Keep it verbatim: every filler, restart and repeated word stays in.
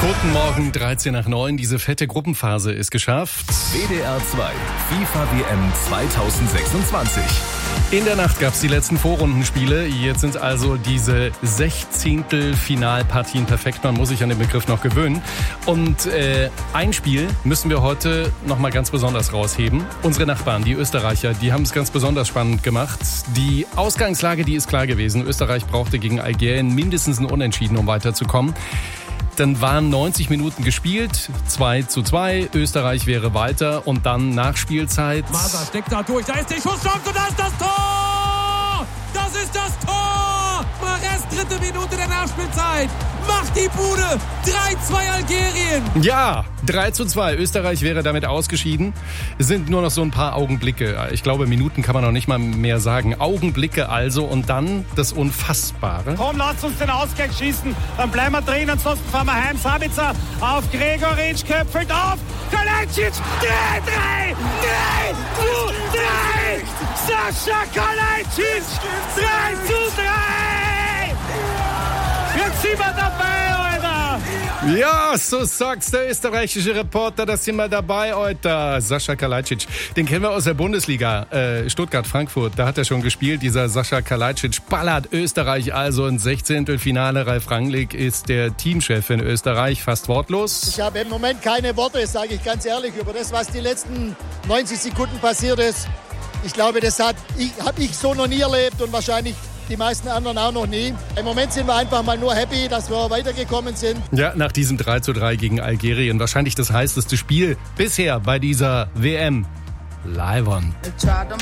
Guten Morgen, dreizehn nach neun. Diese fette Gruppenphase ist geschafft. W D R zwei FIFA W M zweitausendsechsundzwanzig. In der Nacht gab es die letzten Vorrundenspiele. Jetzt sind also diese Sechzehntelfinalpartien perfekt. Man muss sich an den Begriff noch gewöhnen. Und äh, ein Spiel müssen wir heute nochmal ganz besonders rausheben. Unsere Nachbarn, die Österreicher, die haben es ganz besonders spannend gemacht. Die Ausgangslage, die ist klar gewesen. Österreich brauchte gegen Algerien mindestens ein Unentschieden, um weiterzukommen. Dann waren neunzig Minuten gespielt, zwei zu zwei, Österreich wäre weiter und dann Nachspielzeit. Maser steckt da durch, da ist die Schusschance und da ist das Tor! Das ist das Tor! Mares, dritte Minute der Nachspielzeit, macht die Bude, drei zwei Algerien! Ja, drei zu zwei, Österreich wäre damit ausgeschieden. Es sind nur noch so ein paar Augenblicke, ich glaube Minuten kann man noch nicht mal mehr sagen. Augenblicke also und dann das Unfassbare. Komm, lasst uns den Ausgleich schießen, dann bleiben wir drin, ansonsten fahren wir heim. Sabitzer auf Gregoritsch, köpfelt auf, Kalajdzic, drei, drei, drei, zu drei, Sascha Kalajdzic, drei zu drei! Jetzt sind wir dabei, Alter! Ja, so sagt's der österreichische Reporter, da sind wir dabei heute. Sascha Kalajdzic, den kennen wir aus der Bundesliga, äh, Stuttgart-Frankfurt, da hat er schon gespielt, dieser Sascha Kalajdzic ballert Österreich also ins Sechzehntelfinale. Ralf Rangnick ist der Teamchef in Österreich, fast wortlos. Ich habe im Moment keine Worte, sage ich ganz ehrlich, über das, was die letzten neunzig Sekunden passiert ist. Ich glaube, das hat ich, habe ich so noch nie erlebt und wahrscheinlich die meisten anderen auch noch nie. Im Moment sind wir einfach mal nur happy, dass wir weitergekommen sind. Ja, nach diesem drei zu drei gegen Algerien. Wahrscheinlich das heißeste Spiel bisher bei dieser W M. Live on.